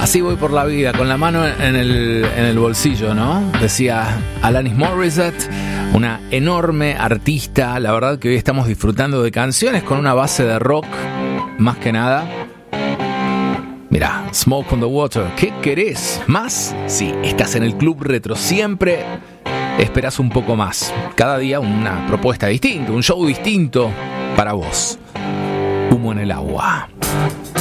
Así voy por la vida, con la mano en el bolsillo, ¿no? Decía Alanis Morissette, una enorme artista. La verdad que hoy estamos disfrutando de canciones con una base de rock, más que nada. Mirá, Smoke on the Water. ¿Qué querés? ¿Más? Sí, estás en el Club Retro. Siempre esperás un poco más. Cada día una propuesta distinta, un show distinto para vos. Humo en el agua.